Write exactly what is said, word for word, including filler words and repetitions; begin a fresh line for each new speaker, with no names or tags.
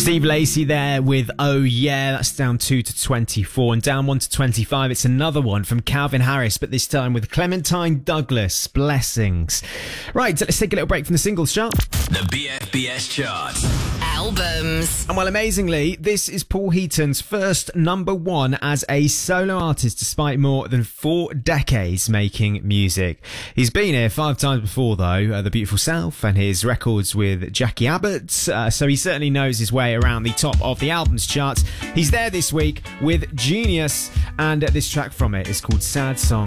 Steve Lacy there with Oh Yeah. That's down two to twenty-four. And down one to twenty-five, it's another one from Calvin Harris, but this time with Clementine Douglas, Blessings. Right, let's take a little break from the singles chart.
The B F B S chart.
Albums.
And well, amazingly, this is Paul Heaton's first number one as a solo artist despite more than four decades making music. He's been here five times before though, uh, The Beautiful South and his records with Jackie Abbott, uh, so he certainly knows his way around the top of the albums charts. He's there this week with Genius, and uh, this track from it is called Sad Song.